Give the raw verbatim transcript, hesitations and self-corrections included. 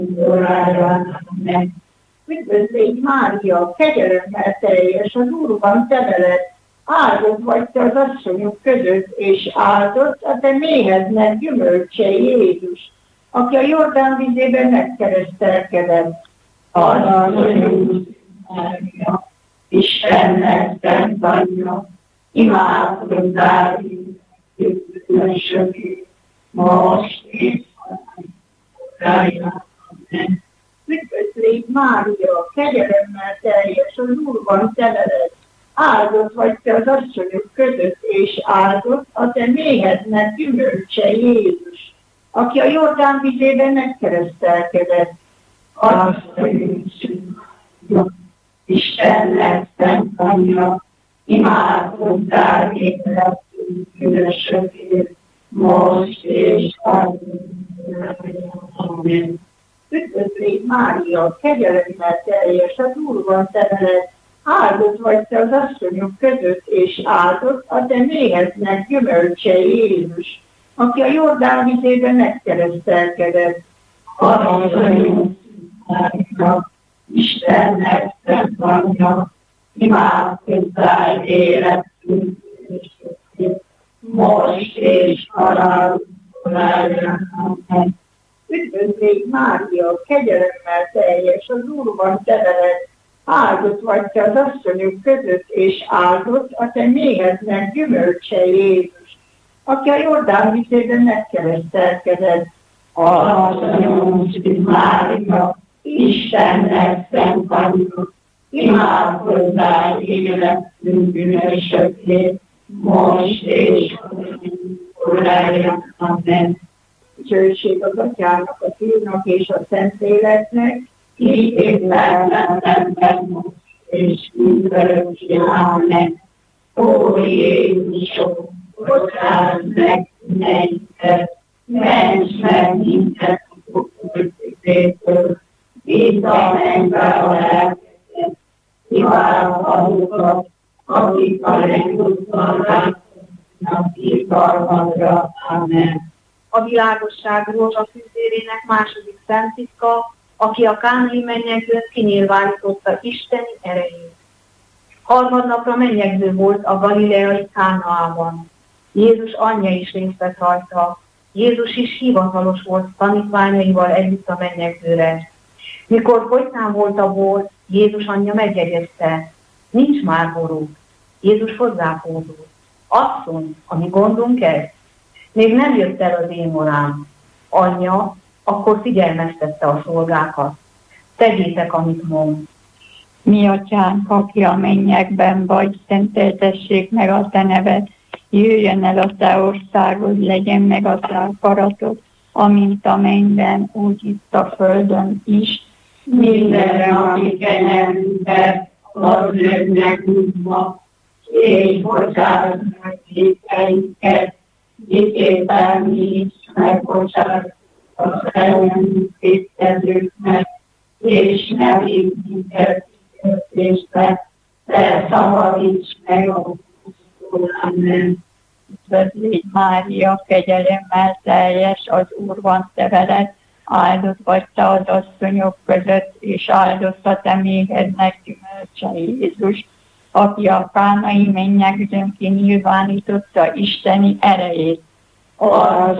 órára. Amen. Üdvözlégy Mária, kegyelemmel teljes, az Úr van te veled, áldott vagy te az asszonyok között, és áldott a te méhednek gyümölcse Jézus, aki a Jordán vizében megkeresztelkedett. Asszonyunk Mária, Istennek szent anyja, imádkozz Dávid, bűnösökért, most és órájára. Amen. Üdvözlégy Mária, kegyelemmel teljes, az Úr van te veled, áldott vagy te az asszonyok között, és áldott a te méhednek gyümölcse Jézus, aki a Jordán vizében megkeresztelkedett. Asszonyunk Mária, Istennek szent anyja, imádkozz Dávid, bűnösökért, most és órájára. Amen. Üdvözlégy Mária, kegyelemmel teljes, az Úr van te veled, áldott vagy te az asszonyok között, és áldott a te méhednek gyümölcse Jézus, aki a Jordán vizében megkeresztelkedett. Asszonyunk Mária, Istennek szent anyja, imádkozz Dávid életünk, most és órájára. Amen. Üdvözlégy Mária, kegyelemmel teljes, az Úr van te veled, áldott vagy te az asszonyok között, és áldott a te méhednek gyümölcse Jézus, aki a Jordán vizében megkeresztelkedett. Asszonyunk Mária, Istennek szent anyja, imádkozz Dávid életünk bűnösökért, most és órájára. Amen. Dicsőség az Atyának, a Fiúnak és a Szentléleknek, így értelmetlenben most, és mindörökké. Amen. Ó Jézusom, bocsáss meg bűneinket, ments meg minket a pokoltól, vidd a mennybe a lelkeket, kivállalókat, akik a legjobbban látnak irgalmadra. Amen. A világosságról a fűzérének második szentitka, aki a kánai mennyegzőn kinyilvánította isteni erejét. Harmadnapra mennyegző volt a galileai Kánaában. Jézus anyja is részt vett rajta. Jézus is hivatalos volt tanítványaival együtt a mennyegzőre. Mikor fogytán volt a bor, Jézus anyja megjegyezte, nincs már boruk. Jézus hozzáfordult. Asszony, a mi gondunk ez? Még nem jött el az én órám. Anyja akkor figyelmeztette a szolgákat. Tegyétek, amit mond. Mi atyánk, aki a mennyekben vagy, szenteltessék meg a te neved, jöjjön el a te országod, legyen meg a te akaratod, amint a mennyben, úgy itt a földön is. Mindenre, ami kenyerünket, add meg nekünk ma, és bocsáss meg vétkeinket, miképpen mi is megbocsássuk az ellenünk vétkezőknek, és ne vigy minket kísértésbe, de szabadíts meg a gonosztól. Amen. Üdvözlégy Mária, kegyelemmel teljes, az Úr van te veled, áldott vagy te az asszonyok között, és áldott a te méhednek gyümölcse Jézus, aki a kánai mennyegzőn kinyilvánította isteni erejét. Az